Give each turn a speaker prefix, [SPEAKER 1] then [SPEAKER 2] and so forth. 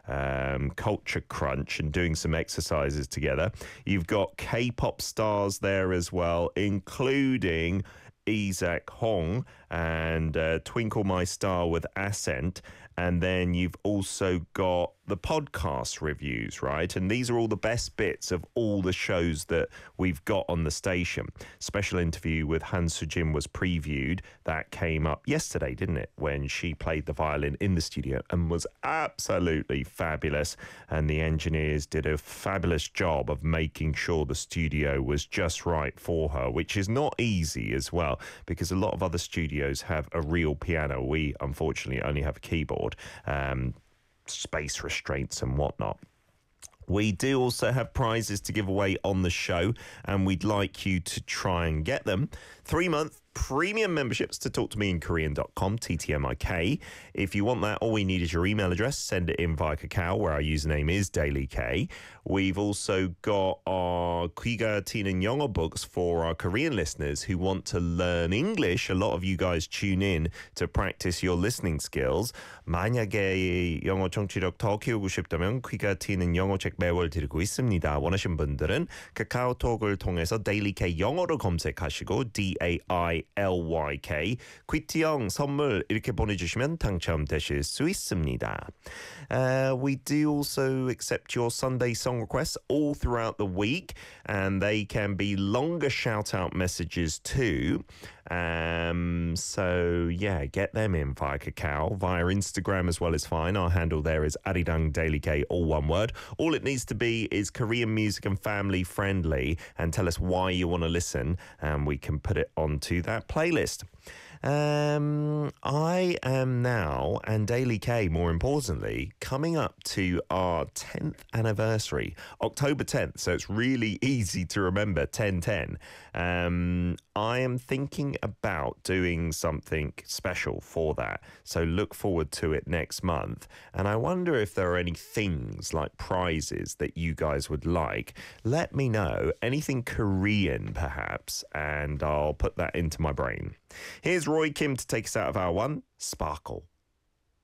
[SPEAKER 1] Culture Crunch and doing some exercises together. You've got K-pop stars there as well, including Isaac Hong and Twinkle My Star with Ascent. And then you've also got the podcast reviews, right? And these are all the best bits of all the shows that we've got on the station. Special interview with Han Soo-jin was previewed. That came up yesterday, didn't it? When she played the violin in the studio and was absolutely fabulous. And the engineers did a fabulous job of making sure the studio was just right for her, which is not easy as well, because a lot of other studios have a real piano. We, unfortunately, only have a keyboard. Space restraints and whatnot. We do also have prizes to give away on the show, and we'd like you to try and get them. 3-month premium memberships to talktomeinkorean.com, TTMIK. If you want that, all we need is your email address. Send it in via Kakao, where our username is DailyK. We've also got our 귀가 튀는 영어 books for our Korean listeners who want to learn English. A lot of you guys tune in to practice your listening skills. 만약에 영어 청취력 더 키우고 싶다면 귀가 튀는 영어책 매월 드리고 있습니다. 원하신 분들은 카카오톡을 통해서 DailyK 영어로 검색하시고 DAILYK 퀴티형 선물 이렇게 보내주시면 당첨되실 수 있습니다. We do also accept your Sunday song requests all throughout the week, and they can be longer shout-out messages too. So yeah, get them in via Kakao, via Instagram as well is fine. Our handle there is arirangdailyk, all one word. All it needs to be is Korean music and family friendly, and tell us why you want to listen, and we can put it onto that playlist. I am now, and Daily K more importantly, coming up to our 10th anniversary, October 10th, so it's really easy to remember, 10-10. I am thinking about doing something special for that, so look forward to it next month. And I wonder if there are any things like prizes that you guys would like. Let me know, anything Korean perhaps, and I'll put that into my brain. Here's Roy Kim to take us out of hour one, Sparkle.